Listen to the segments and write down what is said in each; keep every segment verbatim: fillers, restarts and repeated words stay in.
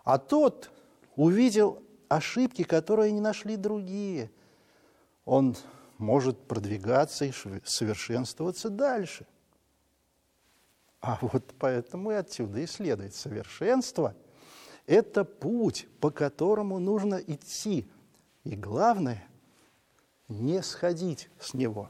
А тот увидел ошибки, которые не нашли другие. Он может продвигаться и совершенствоваться дальше. А вот поэтому и отсюда и следует: совершенство – это путь, по которому нужно идти. И главное – не сходить с него.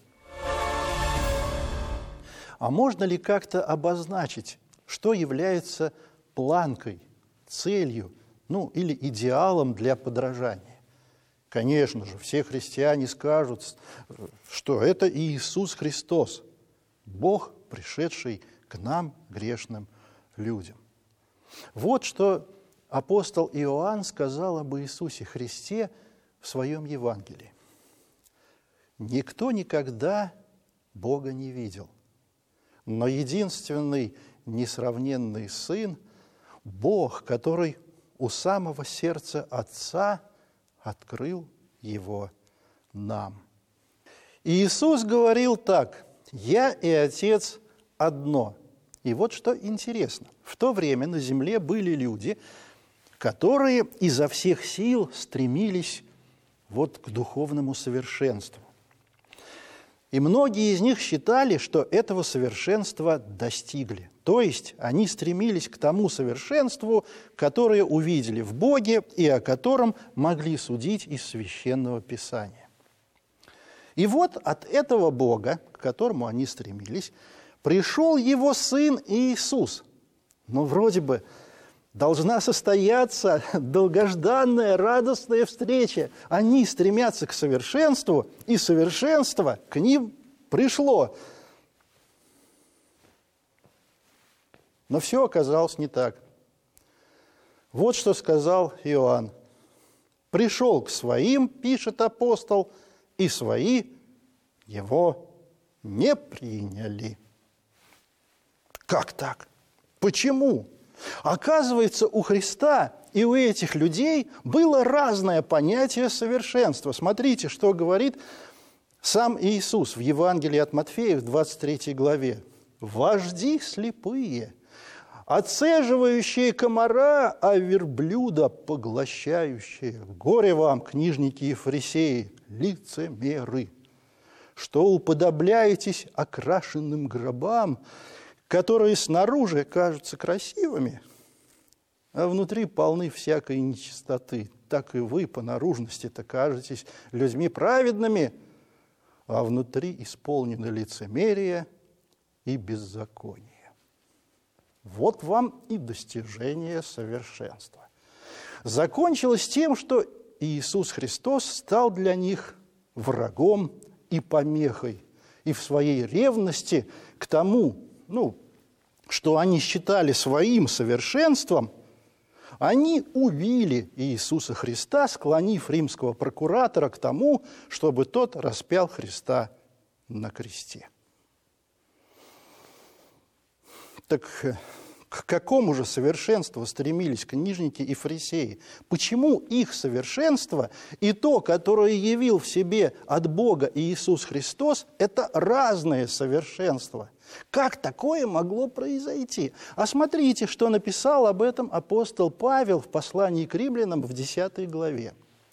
А можно ли как-то обозначить, что является планкой, целью, ну или идеалом для подражания? Конечно же, все христиане скажут, что это Иисус Христос, Бог, пришедший к нам, грешным людям. Вот что апостол Иоанн сказал об Иисусе Христе в своем Евангелии. «Никто никогда Бога не видел, но единственный несравненный Сын, Бог, который у самого сердца Отца открыл Его нам». И Иисус говорил так: «Я и Отец одно». И вот что интересно. В то время на земле были люди, которые изо всех сил стремились вот к духовному совершенству. И многие из них считали, что этого совершенства достигли. То есть они стремились к тому совершенству, которое увидели в Боге и о котором могли судить из Священного Писания. И вот от этого Бога, к которому они стремились, пришел Его Сын Иисус. Но вроде бы должна состояться долгожданная, радостная встреча. Они стремятся к совершенству, и совершенство к ним пришло. Но все оказалось не так. Вот что сказал Иоанн. «Пришел к своим, — пишет апостол, — и свои его не приняли». Как так? Почему? Оказывается, у Христа и у этих людей было разное понятие совершенства. Смотрите, что говорит сам Иисус в Евангелии от Матфея в двадцать третьей главе. «Вожди слепые, отцеживающие комара, а верблюда поглощающие. Горе вам, книжники и фарисеи, лицемеры, что уподобляетесь окрашенным гробам, которые снаружи кажутся красивыми, а внутри полны всякой нечистоты. Так и вы по наружности-то кажетесь людьми праведными, а внутри исполнены лицемерие и беззаконие». Вот вам и достижение совершенства. Закончилось тем, что Иисус Христос стал для них врагом и помехой, и в своей ревности к тому, ну, что они считали своим совершенством, они убили Иисуса Христа, склонив римского прокуратора к тому, чтобы тот распял Христа на кресте. Так к какому же совершенству стремились книжники и фарисеи? Почему их совершенство и то, которое явил в себе от Бога Иисус Христос, это разное совершенство? Как такое могло произойти? А смотрите, что написал об этом апостол Павел в послании к римлянам в десятой главе.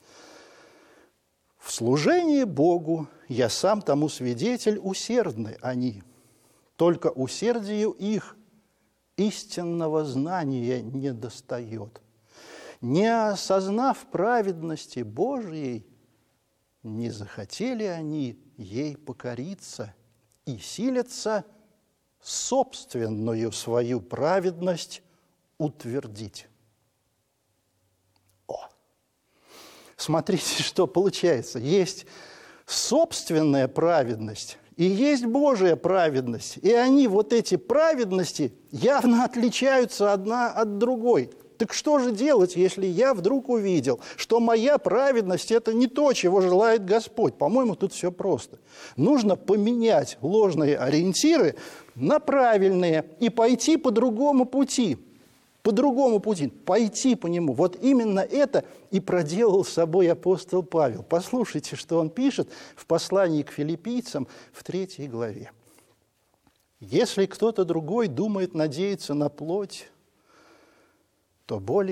«В служении Богу я сам тому свидетель, усердны они, только усердию их истинного знания не достает. Не осознав праведности Божьей, не захотели они ей покориться и силятся собственную свою праведность утвердить». О! Смотрите, что получается. Есть собственная праведность и есть Божия праведность. И они, вот эти праведности, явно отличаются одна от другой. Так что же делать, если я вдруг увидел, что моя праведность – это не то, чего желает Господь? По-моему, тут все просто. Нужно поменять ложные ориентиры на правильные и пойти по другому пути. По другому пути, пойти по нему. Вот именно это и проделал с собой апостол Павел. Послушайте, что он пишет в послании к филиппийцам в третьей главе. «Если кто-то другой думает надеяться на плоть, то более